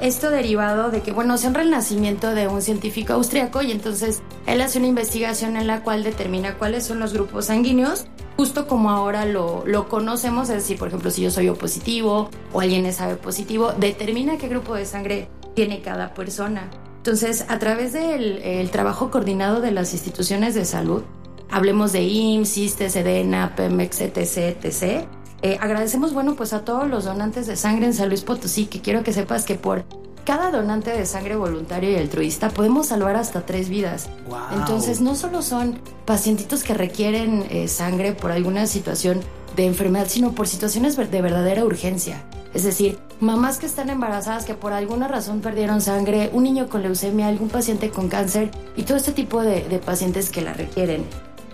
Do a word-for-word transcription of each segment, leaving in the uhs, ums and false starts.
esto derivado de que, bueno, se honra el nacimiento de un científico austriaco y entonces él hace una investigación en la cual determina cuáles son los grupos sanguíneos, justo como ahora lo, lo conocemos, es decir, por ejemplo, si yo soy O positivo o alguien es A B positivo, determina qué grupo de sangre tiene cada persona. Entonces, a través del el trabajo coordinado de las instituciones de salud, hablemos de I M S S, ISSSTE, SEDENA, Pemex, etc, etcétera, eh, agradecemos, bueno, pues a todos los donantes de sangre en San Luis Potosí, que quiero que sepas que por cada donante de sangre voluntario y altruista podemos salvar hasta tres vidas. Wow. Entonces, no solo son pacientitos que requieren eh, sangre por alguna situación de enfermedad, sino por situaciones de verdadera urgencia. Es decir, mamás que están embarazadas que por alguna razón perdieron sangre, un niño con leucemia, algún paciente con cáncer y todo este tipo de, de pacientes que la requieren.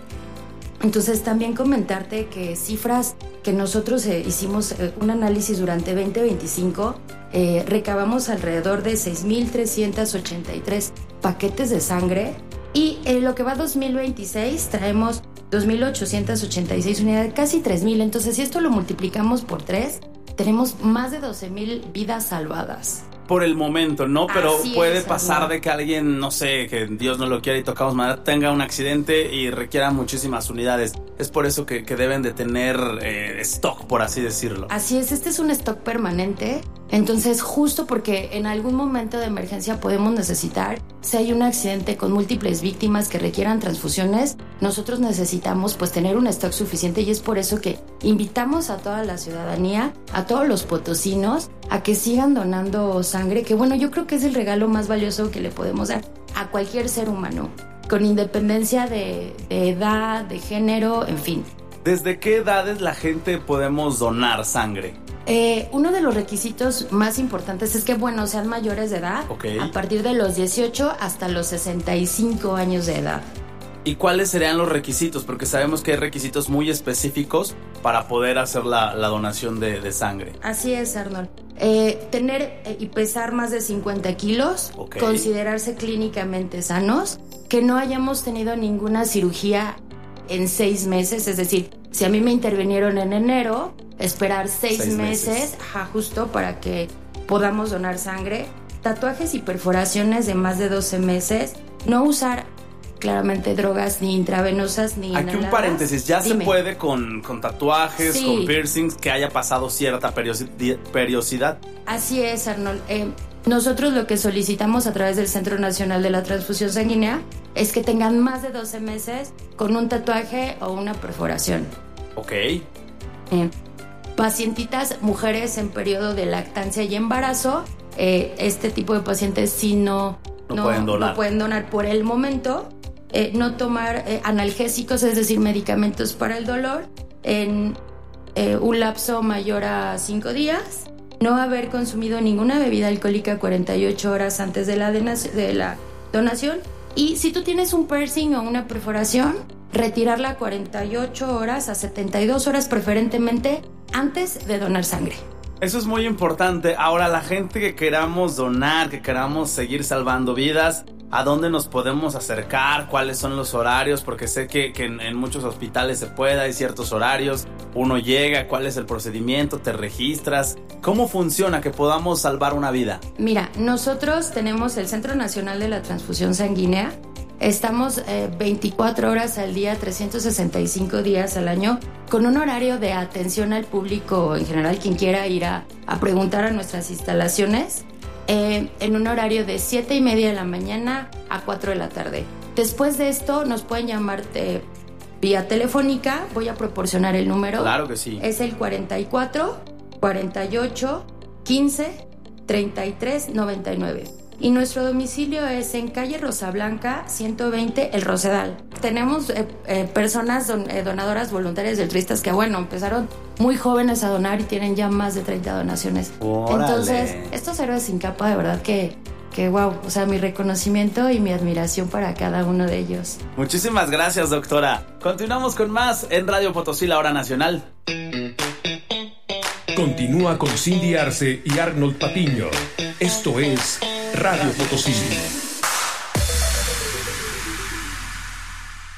Entonces, también comentarte que cifras que nosotros eh, hicimos eh, un análisis durante veinte veinticinco, eh, recabamos alrededor de seis mil trescientos ochenta y tres paquetes de sangre y en lo que va dos mil veintiséis traemos dos mil ochocientos ochenta y seis unidades, casi tres mil. Entonces, si esto lo multiplicamos por tres, tenemos más de doce mil vidas salvadas. Por el momento, ¿no? Pero Así puede es, pasar ¿no? de que alguien, no sé, que Dios no lo quiera y tocamos madera, tenga un accidente y requiera muchísimas unidades. Es por eso que, que deben de tener eh, stock, por así decirlo. Así es, este es un stock permanente. Entonces, justo porque en algún momento de emergencia podemos necesitar, si hay un accidente con múltiples víctimas que requieran transfusiones, nosotros necesitamos pues tener un stock suficiente y es por eso que invitamos a toda la ciudadanía, a todos los potosinos, a que sigan donando sangre, que bueno, yo creo que es el regalo más valioso que le podemos dar a cualquier ser humano, con independencia de, de edad, de género, en fin. ¿Desde qué edades la gente podemos donar sangre? Eh, uno de los requisitos más importantes es que, bueno, sean mayores de edad, okay, a partir de los dieciocho hasta los sesenta y cinco años de edad. ¿Y cuáles serían los requisitos? Porque sabemos que hay requisitos muy específicos para poder hacer la, la donación de, de sangre. Así es, Arnold. Eh, tener eh, y pesar más de cincuenta kilos, okay, considerarse clínicamente sanos, que no hayamos tenido ninguna cirugía en seis meses, es decir, si a mí me intervinieron en enero, esperar seis, seis meses, meses. Ajá, justo para que podamos donar sangre. Tatuajes y perforaciones de más de doce meses, no usar claramente drogas ni intravenosas ni Aquí inhaladas. un paréntesis, ya Dime. se puede con, con tatuajes, Sí. con piercings, que haya pasado cierta periosi- periodicidad. Así es, Arnold. Eh, nosotros lo que solicitamos a través del Centro Nacional de la Transfusión Sanguínea es que tengan más de doce meses con un tatuaje o una perforación. Ok. Eh, pacientitas, mujeres en periodo de lactancia y embarazo, eh, este tipo de pacientes sí no, No no, pueden donar. no pueden donar por el momento. Eh, no tomar eh, analgésicos, es decir, medicamentos para el dolor en eh, un lapso mayor a cinco días. No haber consumido ninguna bebida alcohólica cuarenta y ocho horas antes de la, de la donación. Y si tú tienes un piercing o una perforación, retirarla cuarenta y ocho horas a setenta y dos horas preferentemente antes de donar sangre. Eso es muy importante. Ahora, la gente que queramos donar, que queramos seguir salvando vidas, ¿a dónde nos podemos acercar? ¿Cuáles son los horarios? Porque sé que, que en, en muchos hospitales se puede, hay ciertos horarios. Uno llega, ¿cuál es el procedimiento? ¿Te registras? ¿Cómo funciona que podamos salvar una vida? Mira, nosotros tenemos el Centro Nacional de la Transfusión Sanguínea. Estamos eh, veinticuatro horas al día, trescientos sesenta y cinco días al año, con un horario de atención al público en general, quien quiera ir a, a preguntar a nuestras instalaciones, eh, en un horario de siete y media de la mañana a cuatro de la tarde. Después de esto nos pueden llamar eh, vía telefónica, voy a proporcionar el número. Claro que sí. Es el cuarenta y cuatro, cuarenta y ocho, quince, treinta y tres, noventa y nueve. Y nuestro domicilio es en calle Rosa Blanca, ciento veinte, El Rosedal. Tenemos eh, eh, personas don, eh, donadoras voluntarias y altruistas que, bueno, empezaron muy jóvenes a donar y tienen ya más de treinta donaciones. ¡Órale! Entonces, estos héroes sin capa, de verdad que, que wow, o sea, mi reconocimiento y mi admiración para cada uno de ellos. Muchísimas gracias, doctora. Continuamos con más en Radio Potosí, la hora nacional. Continúa con Cindy Arce y Arnold Patiño. Esto es Radio Potosí.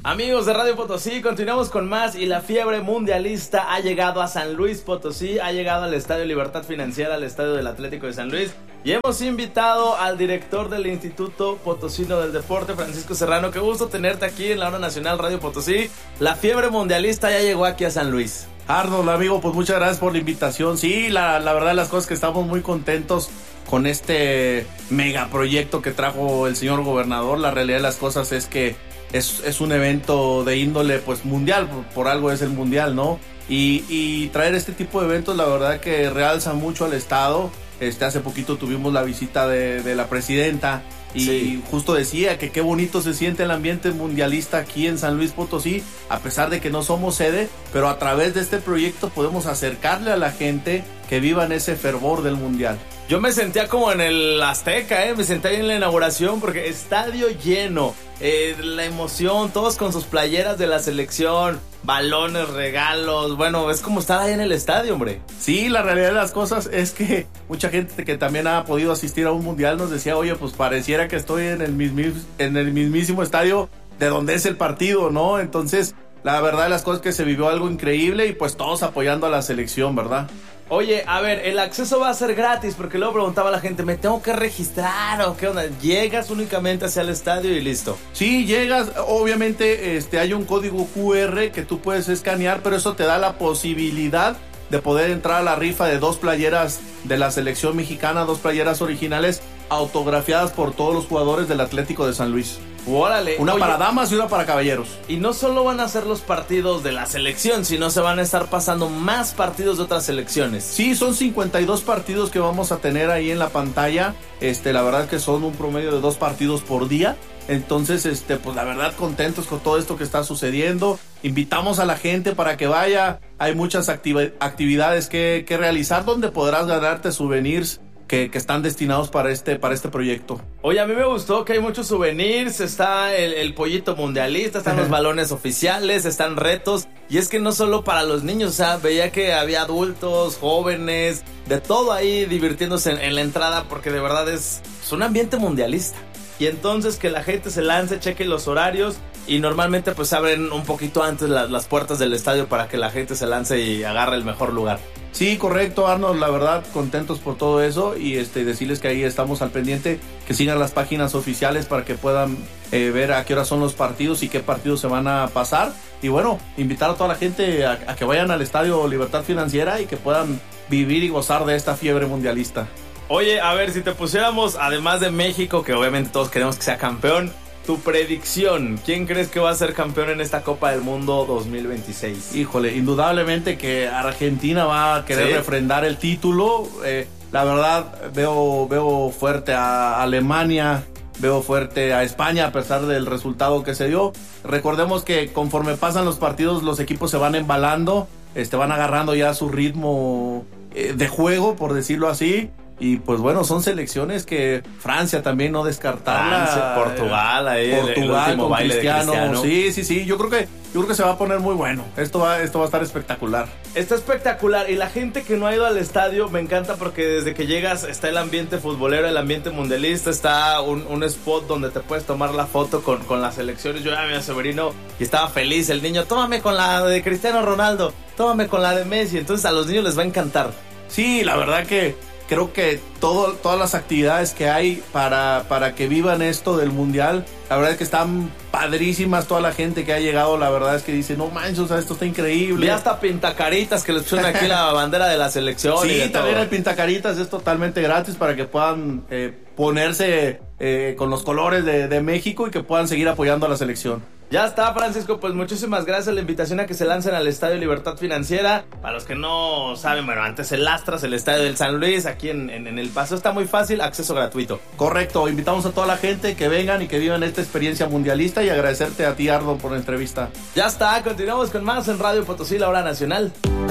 Amigos de Radio Potosí, continuamos con más y la fiebre mundialista ha llegado a San Luis Potosí, ha llegado al Estadio Libertad Financiera, al Estadio del Atlético de San Luis, y hemos invitado al director del Instituto Potosino del Deporte, Francisco Serrano. Qué gusto tenerte aquí en la Hora Nacional Radio Potosí. La fiebre mundialista ya llegó aquí a San Luis. Arnold, amigo, pues muchas gracias por la invitación. Sí, la, la verdad las cosas que estamos muy contentos con este megaproyecto que trajo el señor gobernador. La realidad de las cosas es que es, es un evento de índole pues mundial, por, por algo es el mundial, ¿no? Y, y traer este tipo de eventos la verdad que realza mucho al estado. Este, hace poquito tuvimos la visita de, de la presidenta y sí, justo decía que qué bonito se siente el ambiente mundialista aquí en San Luis Potosí, a pesar de que no somos sede, pero a través de este proyecto podemos acercarle a la gente que viva en ese fervor del mundial. Yo me sentía como en el Azteca, ¿eh? Me sentía ahí en la inauguración porque estadio lleno, eh, la emoción, todos con sus playeras de la selección, balones, regalos, bueno, es como estar ahí en el estadio, hombre. Sí, la realidad de las cosas es que mucha gente que también ha podido asistir a un mundial nos decía, oye, pues pareciera que estoy en el, mismi- en el mismísimo estadio de donde es el partido, ¿no? Entonces, la verdad de las cosas es que se vivió algo increíble y pues todos apoyando a la selección, ¿verdad? Oye, a ver, el acceso va a ser gratis, porque luego preguntaba la gente, ¿me tengo que registrar o qué onda? Llegas únicamente hacia el estadio y listo. Sí, llegas, obviamente este, hay un código cu erre que tú puedes escanear, pero eso te da la posibilidad de poder entrar a la rifa de dos playeras de la selección mexicana, dos playeras originales autografiadas por todos los jugadores del Atlético de San Luis. Órale. Una Oye, para damas y una para caballeros. Y no solo van a ser los partidos de la selección, sino se van a estar pasando más partidos de otras selecciones. Sí, son cincuenta y dos partidos que vamos a tener ahí en la pantalla. Este, la verdad es que son un promedio de dos partidos por día. Entonces, este, pues la verdad contentos con todo esto que está sucediendo. Invitamos a la gente para que vaya. Hay muchas activ- actividades que, que realizar donde podrás ganarte souvenirs Que, que están destinados para este, para este proyecto. Oye, a mí me gustó que hay muchos souvenirs, está el, el pollito mundialista, están los balones oficiales, están retos, y es que no solo para los niños, o sea, veía que había adultos, jóvenes, de todo ahí divirtiéndose en, en la entrada, porque de verdad es, es un ambiente mundialista. Y entonces que la gente se lance, cheque los horarios, y normalmente pues abren un poquito antes la, las puertas del estadio para que la gente se lance y agarre el mejor lugar. Sí, correcto, Arnold, la verdad, contentos por todo eso y este decirles que ahí estamos al pendiente, que sigan las páginas oficiales para que puedan eh, ver a qué hora son los partidos y qué partidos se van a pasar. Y bueno, invitar a toda la gente a, a que vayan al Estadio Libertad Financiera y que puedan vivir y gozar de esta fiebre mundialista. Oye, a ver, si te pusiéramos, además de México, que obviamente todos queremos que sea campeón, tu predicción, ¿quién crees que va a ser campeón en esta Copa del Mundo dos mil veintiséis? Híjole, indudablemente que Argentina va a querer ¿Sí? refrendar el título. Eh, la verdad, veo, veo fuerte a Alemania, veo fuerte a España a pesar del resultado que se dio. Recordemos que conforme pasan los partidos, los equipos se van embalando, este, van agarrando ya su ritmo eh, de juego, por decirlo así. Y pues bueno, son selecciones que Francia también no descartarla. Francia, Portugal, ahí Portugal el, el con baile Cristiano. de Cristiano. Sí, sí, sí. Yo creo que yo creo que se va a poner muy bueno. Esto va, esto va a estar espectacular. Está espectacular. Y la gente que no ha ido al estadio me encanta porque desde que llegas está el ambiente futbolero, el ambiente mundialista, está un, un spot donde te puedes tomar la foto con, con las selecciones. Yo ya vi a Severino y estaba feliz el niño. Tómame con la de Cristiano Ronaldo, tómame con la de Messi. Entonces a los niños les va a encantar. Sí, la verdad que creo que todo, todas las actividades que hay para, para que vivan esto del mundial, la verdad es que están padrísimas. Toda la gente que ha llegado, la verdad es que dice, no manches, o sea, esto está increíble. Y hasta pintacaritas que les pusieron aquí la bandera de la selección. Sí, y de también todo. el pintacaritas es totalmente gratis para que puedan eh, ponerse eh, con los colores de, de México y que puedan seguir apoyando a la selección. Ya está, Francisco, pues muchísimas gracias. La invitación a que se lancen al Estadio Libertad Financiera. Para los que no saben, bueno, antes el Astras, el Estadio del San Luis, aquí en, en, en El Paso, está muy fácil, acceso gratuito. Correcto, invitamos a toda la gente que vengan y que vivan esta experiencia mundialista y agradecerte a ti, Ardo, por la entrevista. Ya está, continuamos con más en Radio Potosí, la hora nacional.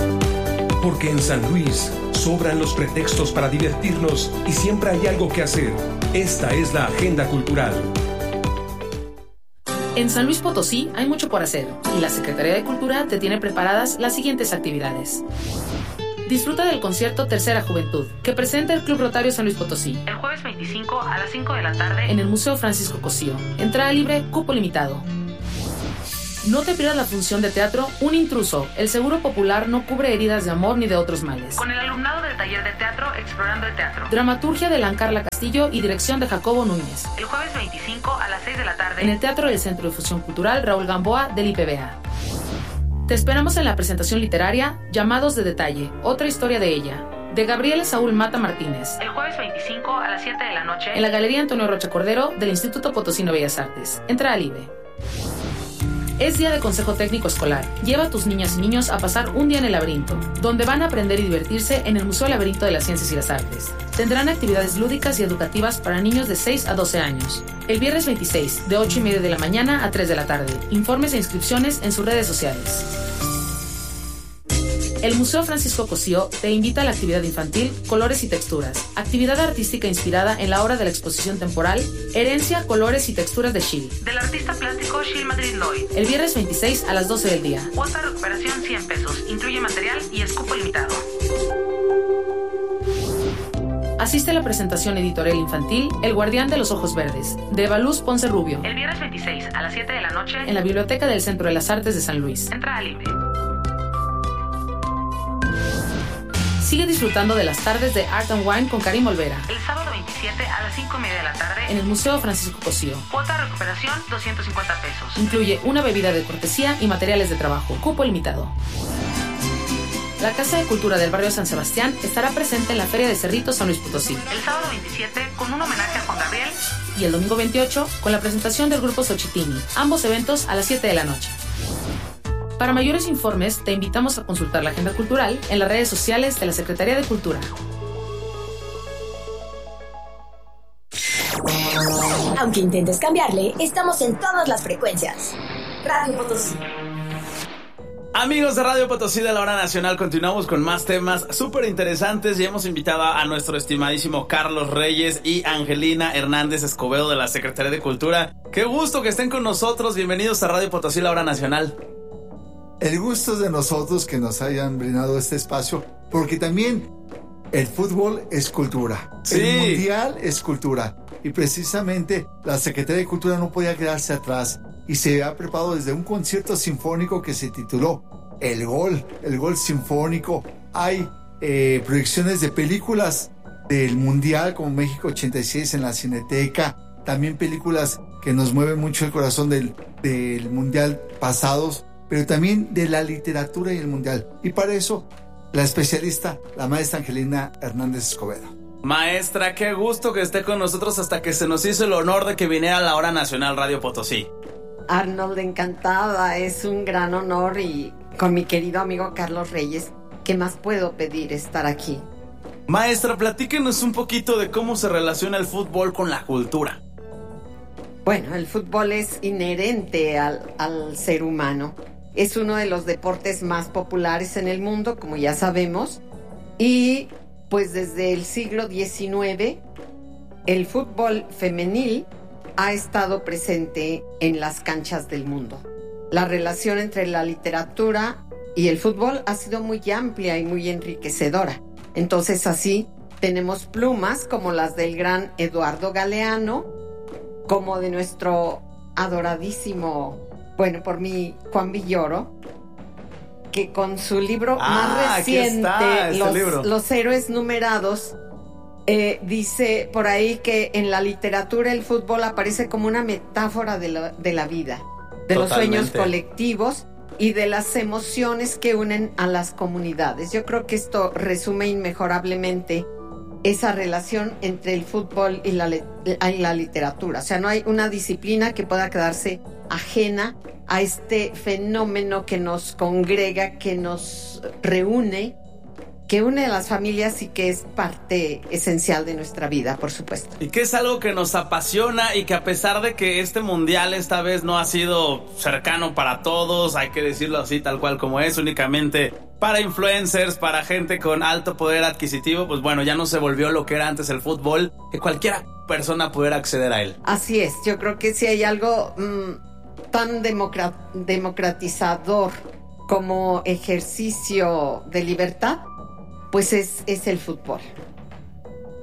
Porque en San Luis sobran los pretextos para divertirnos y siempre hay algo que hacer. Esta es la agenda cultural. En San Luis Potosí hay mucho por hacer y la Secretaría de Cultura te tiene preparadas las siguientes actividades. Disfruta del concierto Tercera Juventud, que presenta el Club Rotario San Luis Potosí. El jueves veinticinco a las cinco de la tarde en el Museo Francisco Cosío. Entrada libre, cupo limitado. No te pierdas la función de teatro Un Intruso. El Seguro Popular no cubre heridas de amor ni de otros males. Con el alumnado del taller de teatro Explorando el Teatro. Dramaturgia de Lancarla Castillo y dirección de Jacobo Núñez. El jueves veinticinco a las seis de la tarde en el Teatro del Centro de Difusión Cultural Raúl Gamboa del I P B A. Te esperamos en la presentación literaria Llamados de Detalle, otra historia de ella, de Gabriela Saúl Mata Martínez. El jueves veinticinco a las siete de la noche en la Galería Antonio Rocha Cordero del Instituto Potosino de Bellas Artes. Entrada libre. Es día de consejo técnico escolar. Lleva a tus niñas y niños a pasar un día en el laberinto, donde van a aprender y divertirse en el Museo Laberinto de las Ciencias y las Artes. Tendrán actividades lúdicas y educativas para niños de seis a doce años. El viernes veintiséis, de ocho y media de la mañana a tres de la tarde. Informes e inscripciones en sus redes sociales. El Museo Francisco Cosío te invita a la actividad infantil Colores y Texturas, actividad artística inspirada en la obra de la exposición temporal Herencia, Colores y Texturas de Schill, del artista plástico Schill Madrid Lloyd. El viernes veintiséis a las doce del día. Cuota de recuperación cien pesos, incluye material y escupo limitado. Asiste a la presentación editorial infantil El Guardián de los Ojos Verdes, de Evaluz Ponce Rubio. El viernes veintiséis a las siete de la noche en la Biblioteca del Centro de las Artes de San Luis. Entrada libre. Sigue disfrutando de las tardes de Art and Wine con Karim Olvera. El sábado veintisiete a las cinco y media de la tarde en el Museo Francisco Cosío. Cuota de recuperación doscientos cincuenta pesos. Incluye una bebida de cortesía y materiales de trabajo. Cupo limitado. La Casa de Cultura del Barrio San Sebastián estará presente en la Feria de Cerritos San Luis Potosí. El sábado veintisiete con un homenaje a Juan Gabriel. Y el domingo veintiocho con la presentación del grupo Xochitini. Ambos eventos a las siete de la noche. Para mayores informes, te invitamos a consultar la agenda cultural en las redes sociales de la Secretaría de Cultura. Aunque intentes cambiarle, estamos en todas las frecuencias. Radio Potosí. Amigos de Radio Potosí de la Hora Nacional, continuamos con más temas súper interesantes y hemos invitado a nuestro estimadísimo Carlos Reyes y Angelina Hernández Escobedo de la Secretaría de Cultura. ¡Qué gusto que estén con nosotros! Bienvenidos a Radio Potosí, la Hora Nacional. El gusto es de nosotros que nos hayan brindado este espacio, porque también el fútbol es cultura, sí. El mundial es cultura, y precisamente la Secretaría de Cultura no podía quedarse atrás y se ha preparado desde un concierto sinfónico que se tituló El Gol, el Gol Sinfónico. Hay eh, proyecciones de películas del mundial como México ochenta y seis en la Cineteca, también películas que nos mueven mucho el corazón del, del mundial pasados, pero también de la literatura y el mundial. Y para eso, la especialista, la maestra Angelina Hernández Escobedo. Maestra, qué gusto que esté con nosotros hasta que se nos hizo el honor de que viniera a la Hora Nacional Radio Potosí. Arnold, encantada, es un gran honor y con mi querido amigo Carlos Reyes, ¿qué más puedo pedir estar aquí? Maestra, platíquenos un poquito de cómo se relaciona el fútbol con la cultura. Bueno, el fútbol es inherente al, al ser humano. Es uno de los deportes más populares en el mundo, como ya sabemos, y pues desde el siglo diecinueve el fútbol femenil ha estado presente en las canchas del mundo. La relación entre la literatura y el fútbol ha sido muy amplia y muy enriquecedora. Entonces así tenemos plumas como las del gran Eduardo Galeano, como de nuestro adoradísimo, bueno, por mí, Juan Villoro, que con su libro ah, más reciente, está, este los, libro. los héroes numerados, eh, dice por ahí que en la literatura el fútbol aparece como una metáfora de la, de la vida, de Totalmente. Los sueños colectivos y de las emociones que unen a las comunidades. Yo creo que esto resume inmejorablemente esa relación entre el fútbol y la, y la literatura. O sea, no hay una disciplina que pueda quedarse ajena a este fenómeno que nos congrega, que nos reúne, que une a las familias y que es parte esencial de nuestra vida, por supuesto. Y que es algo que nos apasiona y que a pesar de que este mundial esta vez no ha sido cercano para todos, hay que decirlo así tal cual como es, únicamente para influencers, para gente con alto poder adquisitivo, pues bueno, ya no se volvió lo que era antes el fútbol, que cualquiera persona pudiera acceder a él. Así es, yo creo que si hay algo mmm, tan democrat- democratizador como ejercicio de libertad, pues es, es el fútbol.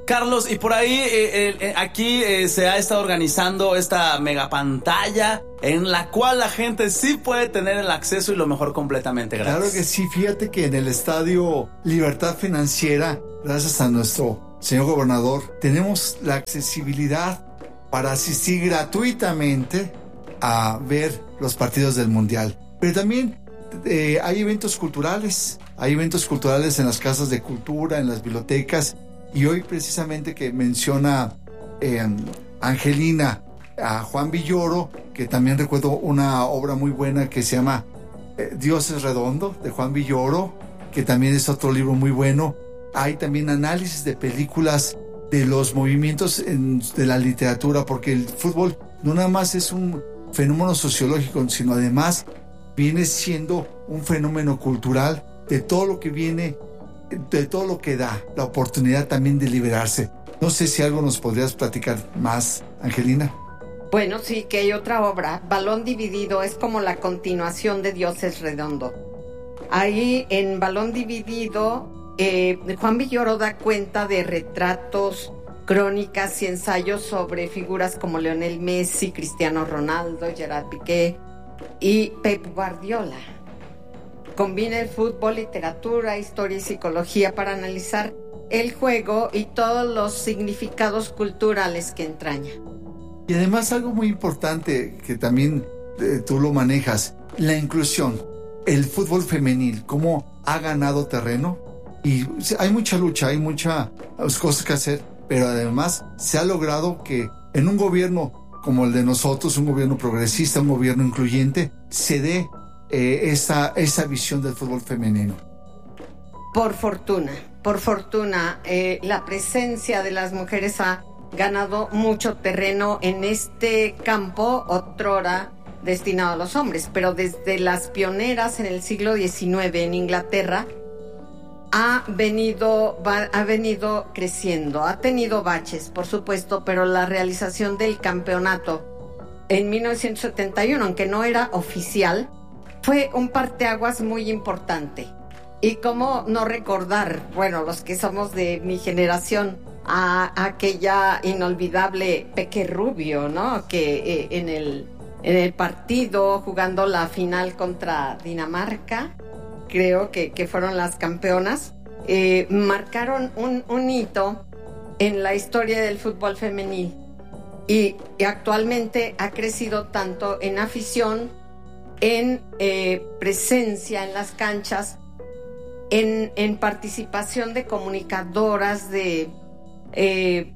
Carlos, y por ahí, eh, eh, aquí eh, se ha estado organizando esta megapantalla en la cual la gente sí puede tener el acceso y lo mejor completamente gratis. Claro que sí, fíjate que en el Estadio Libertad Financiera, gracias a nuestro señor gobernador, tenemos la accesibilidad para asistir gratuitamente a ver los partidos del Mundial. Pero también eh, hay eventos culturales, hay eventos culturales en las casas de cultura, en las bibliotecas. Y hoy precisamente que menciona eh, Angelina a Juan Villoro, que también recuerdo una obra muy buena que se llama eh, Dios es redondo, de Juan Villoro, que también es otro libro muy bueno. Hay también análisis de películas de los movimientos en, de la literatura, porque el fútbol no nada más es un fenómeno sociológico, sino además viene siendo un fenómeno cultural de todo lo que viene, de todo lo que da la oportunidad también de liberarse. No sé si algo nos podrías platicar más, Angelina. Bueno, sí, que hay otra obra, Balón Dividido, es como la continuación de Dios es redondo. Ahí en Balón Dividido, eh, Juan Villoro da cuenta de retratos, crónicas y ensayos sobre figuras como Lionel Messi, Cristiano Ronaldo, Gerard Piqué y Pep Guardiola. Combina el fútbol, literatura, historia y psicología para analizar el juego y todos los significados culturales que entraña. Y además algo muy importante que también eh, tú lo manejas, la inclusión, el fútbol femenil, cómo ha ganado terreno. Y hay mucha lucha, hay muchas cosas que hacer, pero además se ha logrado que en un gobierno como el de nosotros, un gobierno progresista, un gobierno incluyente, se dé Eh, esa, esa visión del fútbol femenino. Por fortuna, por fortuna, eh, la presencia de las mujeres ha ganado mucho terreno en este campo, otrora destinado a los hombres, pero desde las pioneras en el siglo diecinueve en Inglaterra ha venido, va, ha venido creciendo, ha tenido baches, por supuesto, pero la realización del campeonato en mil novecientos setenta y uno, aunque no era oficial, fue un parteaguas muy importante. Y cómo no recordar, bueno, los que somos de mi generación, a, a aquella inolvidable Peque Rubio, ¿no? Que eh, en, el, en el partido, jugando la final contra Dinamarca, creo que, que fueron las campeonas, eh, marcaron un, un hito en la historia del fútbol femenil. Y, y actualmente ha crecido tanto en afición, en eh, presencia en las canchas, en, en participación de comunicadoras, de, eh,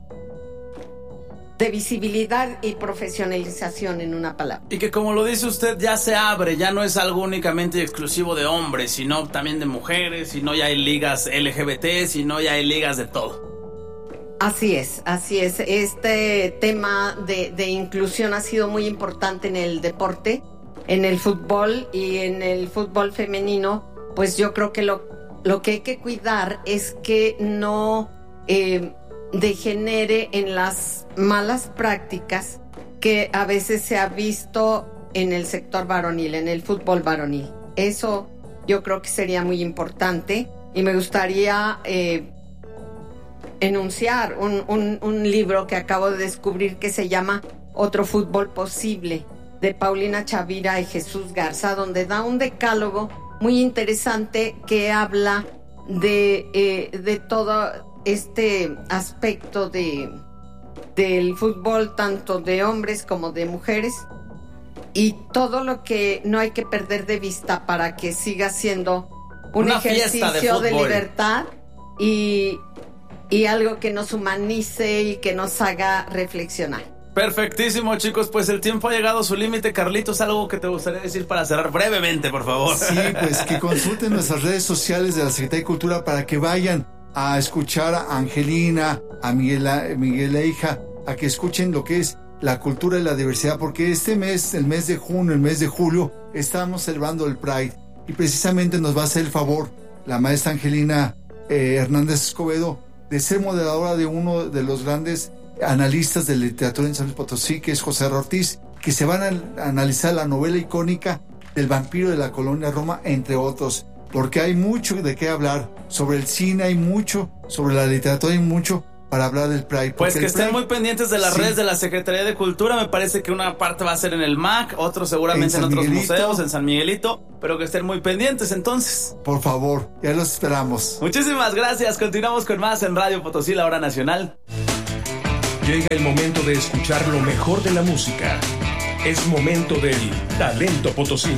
de visibilidad y profesionalización, en una palabra. Y que, como lo dice usted, ya se abre, ya no es algo únicamente exclusivo de hombres, sino también de mujeres, sino ya hay ligas L G B T, sino ya hay ligas de todo. Así es, así es. Este tema de, de inclusión ha sido muy importante en el deporte, en el fútbol y en el fútbol femenino. Pues yo creo que lo, lo que hay que cuidar es que no eh, degenere en las malas prácticas que a veces se ha visto en el sector varonil, en el fútbol varonil. Eso yo creo que sería muy importante, y me gustaría eh, enunciar un, un, un libro que acabo de descubrir que se llama Otro Fútbol Posible, de Paulina Chavira y Jesús Garza, donde da un decálogo muy interesante que habla de, eh, de todo este aspecto de, del fútbol, tanto de hombres como de mujeres, y todo lo que no hay que perder de vista para que siga siendo un Una ejercicio de, de libertad y, y algo que nos humanice y que nos haga reflexionar. Perfectísimo, chicos, pues el tiempo ha llegado a su límite. Carlitos, algo que te gustaría decir para cerrar brevemente, por favor. Sí, pues que consulten nuestras redes sociales de la Secretaría de Cultura para que vayan a escuchar a Angelina, a Miguel, a Miguel Eija, a que escuchen lo que es la cultura y la diversidad, porque este mes, el mes de junio, el mes de julio, estamos celebrando el Pride, y precisamente nos va a hacer el favor la maestra Angelina eh, Hernández Escobedo de ser moderadora de uno de los grandes analistas de literatura en San Luis Potosí, que es José R. Ortiz, que se van a analizar la novela icónica del vampiro de la colonia Roma, entre otros, porque hay mucho de qué hablar sobre el cine, hay mucho sobre la literatura, hay mucho para hablar del Pride. Pues que el estén Pride, muy pendientes de las sí. redes de la Secretaría de Cultura. Me parece que una parte va a ser en el M A C, otro seguramente en, en otros Miguelito. museos, en San Miguelito, pero que estén muy pendientes entonces. Por favor, ya los esperamos. Muchísimas gracias. Continuamos con más en Radio Potosí, la hora nacional. Llega el momento de escuchar lo mejor de la música. Es momento del talento potosino.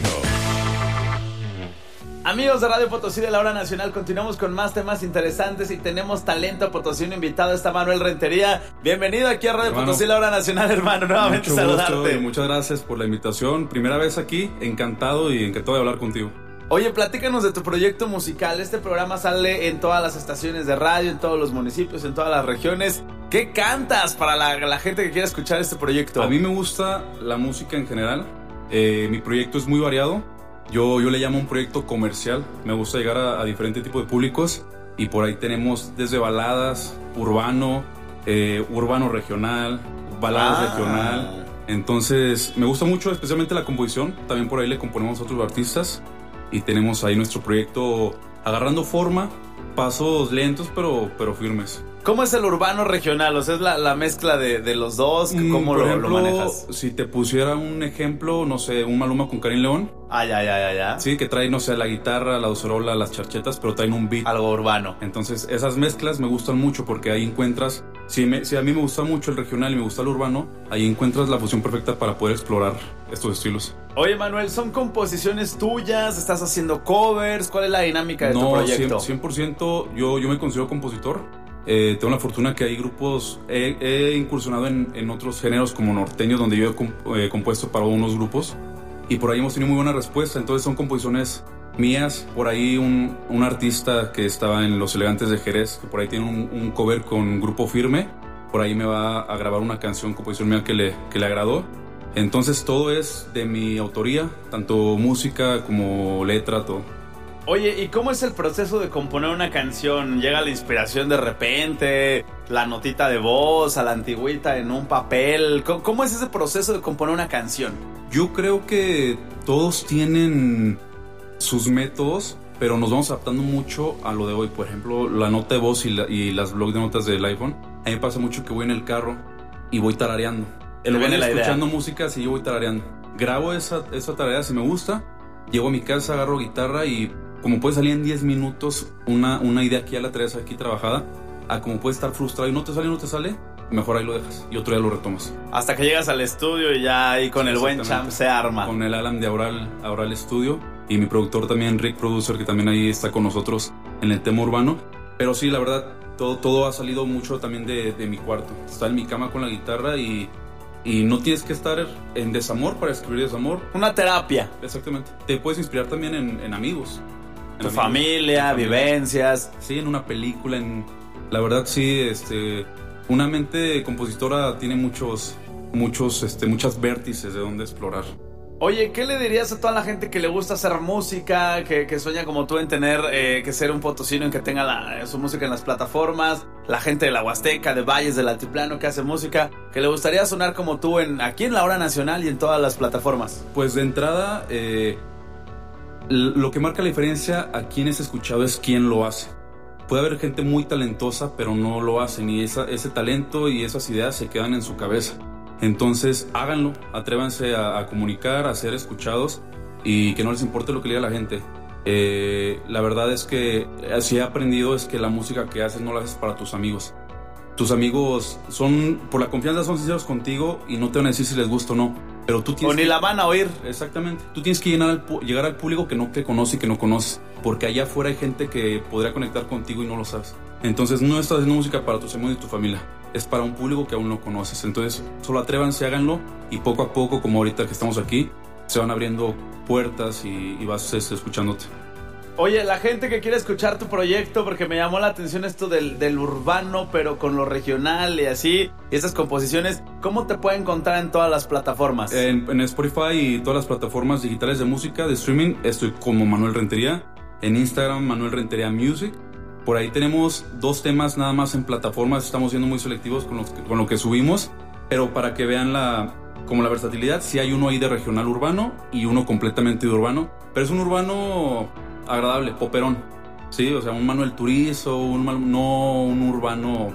Amigos de Radio Potosí de la Hora Nacional, continuamos con más temas interesantes y tenemos talento potosino invitado. Está Manuel Rentería. Bienvenido aquí a Radio Hermano, Potosí, la Hora Nacional, hermano. Nuevamente mucho saludarte. Gusto y muchas gracias por la invitación. Primera vez aquí, encantado y encantado de hablar contigo. Oye, platícanos de tu proyecto musical. Este programa sale en todas las estaciones de radio, en todos los municipios, en todas las regiones. ¿Qué cantas para la, la gente que quiera escuchar este proyecto? A mí me gusta la música en general. Eh, mi proyecto es muy variado. Yo, yo le llamo un proyecto comercial. Me gusta llegar a, a diferentes tipos de públicos. Y por ahí tenemos desde baladas, urbano, eh, urbano regional, baladas Ah. regional. Entonces, me gusta mucho especialmente la composición. También por ahí le componemos a otros artistas. Y tenemos ahí nuestro proyecto agarrando forma, pasos lentos pero, pero firmes. ¿Cómo es el urbano regional? O sea, es la, la mezcla de, de los dos. ¿Cómo Por lo, ejemplo, lo manejas? si te pusiera un ejemplo, no sé, un Maluma con Karim León. Ah, ya, ya, ya, ya. Sí, que trae, no sé, la guitarra, la docerola, las charchetas, pero traen un beat. Algo urbano. Entonces, esas mezclas me gustan mucho porque ahí encuentras... Si, me, si a mí me gusta mucho el regional y me gusta el urbano, ahí encuentras la fusión perfecta para poder explorar estos estilos. Oye, Manuel, ¿son composiciones tuyas? ¿Estás haciendo covers? ¿Cuál es la dinámica de tu No, proyecto? cien por ciento yo, yo me considero compositor. Eh, tengo la fortuna que hay grupos, he, he incursionado en, en otros géneros como norteños, donde yo he comp eh, compuesto para unos grupos y por ahí hemos tenido muy buena respuesta. Entonces son composiciones mías. Por ahí un, un artista que estaba en Los Elegantes de Jerez, que por ahí tiene un, un cover con Grupo Firme, por ahí me va a grabar una canción, composición mía que le, que le agradó. Entonces todo es de mi autoría, tanto música como letra, todo. Oye, ¿y cómo es el proceso de componer una canción? ¿Llega la inspiración de repente? ¿La notita de voz a la antigüita en un papel? ¿Cómo, cómo es ese proceso de componer una canción? Yo creo que todos tienen sus métodos, pero nos vamos adaptando mucho a lo de hoy. Por ejemplo, la nota de voz y, la, y las blogs de notas del iPhone. A mí me pasa mucho que voy en el carro y voy tarareando. En lugar de escuchando música, sí, yo voy tarareando. Grabo esa, esa tarea si me gusta, llego a mi casa, agarro guitarra y como puede salir en diez minutos una, una idea que ya la traes aquí trabajada, a como puedes estar frustrado y no te sale, no te sale, mejor ahí lo dejas y otro día lo retomas. Hasta que llegas al estudio y ya ahí con sí, el buen champ se arma. Con el Alan de Aural, Aural Studio y mi productor también, Rick Producer, que también ahí está con nosotros en el tema urbano. Pero sí, la verdad, todo, todo ha salido mucho también de, de mi cuarto. Está en mi cama con la guitarra y... Y no tienes que estar en desamor para escribir desamor. Una terapia. Exactamente. Te puedes inspirar también en, en amigos. En tu amigos, familia, en vivencias. Sí, en una película. En, la verdad, sí, este, una mente compositora tiene muchos, muchos, este, muchas vértices de donde explorar. Oye, ¿qué le dirías a toda la gente que le gusta hacer música, que, que sueña como tú en tener eh, que ser un potosino, en que tenga la, su música en las plataformas? La gente de la Huasteca, de Valles, del Altiplano que hace música, que le gustaría sonar como tú en, aquí en la Hora Nacional y en todas las plataformas. Pues de entrada, eh, lo que marca la diferencia a quien es escuchado es quién lo hace. Puede haber gente muy talentosa, pero no lo hacen y esa, ese talento y esas ideas se quedan en su cabeza. Entonces háganlo, atrévanse a, a comunicar, a ser escuchados y que no les importe lo que le diga la gente. Eh, la verdad es que así he aprendido es que la música que haces no la haces para tus amigos. Tus amigos son, por la confianza, son sinceros contigo y no te van a decir si les gusta o no. Pero tú tienes o ni que, la van a oír. Exactamente. Tú tienes que llenar al, llegar al público que no te conoce y que no conoces. Porque allá afuera hay gente que podría conectar contigo y no lo sabes. Entonces no estás haciendo música para tus amigos y tu familia. Es para un público que aún no conoces. Entonces solo atrévanse, háganlo y poco a poco, como ahorita que estamos aquí, se van abriendo puertas y, y vas este, escuchándote. Oye, la gente que quiere escuchar tu proyecto, porque me llamó la atención esto del, del urbano, pero con lo regional y así, y esas composiciones, ¿cómo te puede encontrar en todas las plataformas? En, en Spotify y todas las plataformas digitales de música, de streaming, estoy como Manuel Rentería. En Instagram, Manuel Rentería Music. Por ahí tenemos dos temas nada más en plataformas, estamos siendo muy selectivos con, los, con lo que subimos, pero para que vean la, como la versatilidad, sí hay uno ahí de regional urbano y uno completamente de urbano, pero es un urbano agradable, poperón, sí, o sea, un Manuel Turizo, un, no un urbano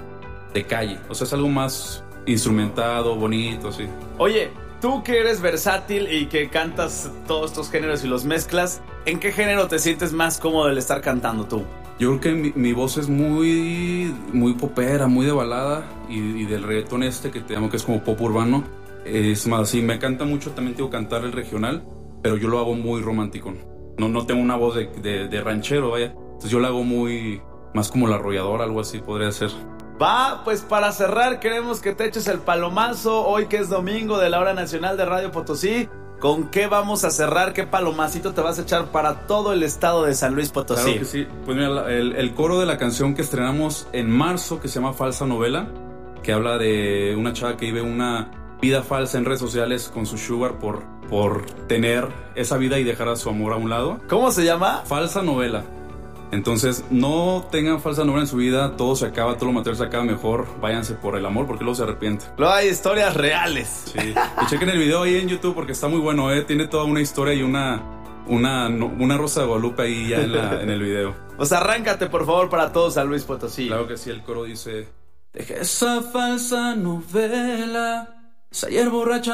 de calle. O sea, es algo más instrumentado, bonito, así. Oye, tú que eres versátil y que cantas todos estos géneros y los mezclas, ¿en qué género te sientes más cómodo el estar cantando tú? Yo creo que mi, mi voz es muy, muy popera, muy de balada, y, y del reggaetón este que te llamo que es como pop urbano. Es más así, me encanta mucho también tengo cantar el regional, pero yo lo hago muy romántico. No, no tengo una voz de, de, de ranchero, vaya. Entonces yo lo hago muy, más como la arrolladora, algo así podría ser. Va, pues para cerrar queremos que te eches el palomazo hoy que es domingo de la hora nacional de Radio Potosí. ¿Con qué vamos a cerrar? ¿Qué palomacito te vas a echar para todo el estado de San Luis Potosí? Claro que sí. Pues mira, el, el coro de la canción que estrenamos en marzo, que se llama Falsa Novela, que habla de una chava que vive una vida falsa en redes sociales con su sugar por, por tener esa vida y dejar a su amor a un lado. ¿Cómo se llama? Falsa Novela. Entonces, no tengan falsa novela en su vida, todo se acaba, todo lo material se acaba, mejor váyanse por el amor porque luego se arrepienten. Luego hay historias reales. Sí, y chequen el video ahí en YouTube porque está muy bueno, ¿eh? Tiene toda una historia y una, una, una Rosa de Guadalupe ahí ya en, la, en el video. Pues arráncate por favor para todo San Luis Potosí. Claro que sí, el coro dice: deja esa falsa novela, esa ayer borracha